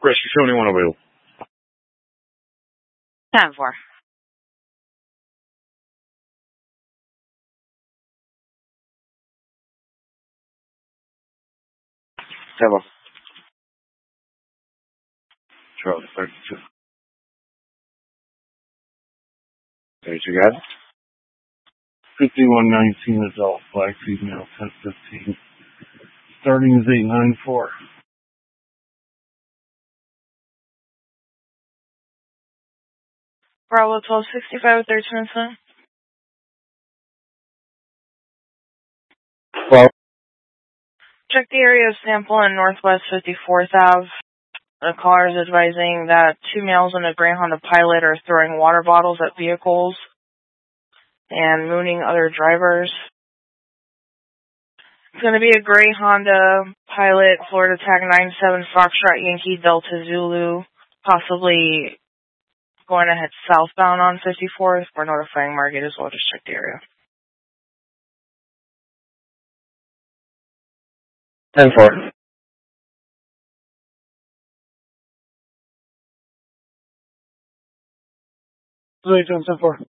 Rescue 71 available. 10-4. Hello. Charlie 32. 32 got it. 5119 adult, black female, 1015. Starting is 894. Bravo 1265 with 13 minutes in. Well, Check the area of sample in Northwest 54th Ave. The caller is advising that 2 males and a gray Honda Pilot are throwing water bottles at vehicles and mooning other drivers. It's going to be a gray Honda Pilot, Florida Tag 97 Foxtrot Yankee Delta Zulu, possibly going to head southbound on 54th. We're notifying Margate as well. Just check the area. 10-4. Wait, 10-4.